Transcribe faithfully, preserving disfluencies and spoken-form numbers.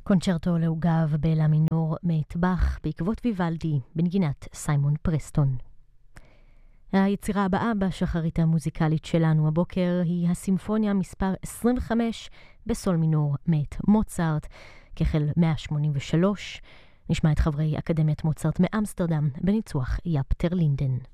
קונצ'רטו לעוגב בלה מינור מאת באך בעקבות ויוולדי בנגינת סיימון פרסטון. היצירה הבאה בשחרית המוזיקלית שלנו הבוקר היא הסימפוניה מספר עשרים וחמש בסול מינור מאת מוצרט כחל מאה שמונים ושלוש. נשמע את חברי אקדמיית מוצרט מאמסטרדם בניצוח יפטר לינדן.